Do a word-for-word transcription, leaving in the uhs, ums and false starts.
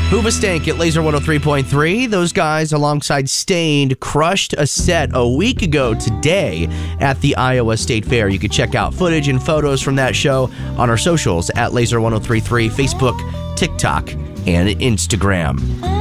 Hoobastank at Laser one oh three point three. Those guys, alongside Stained, crushed a set a week ago today at the Iowa State Fair. You can check out footage and photos from that show on our socials at Laser one oh three three, Facebook, TikTok, and Instagram.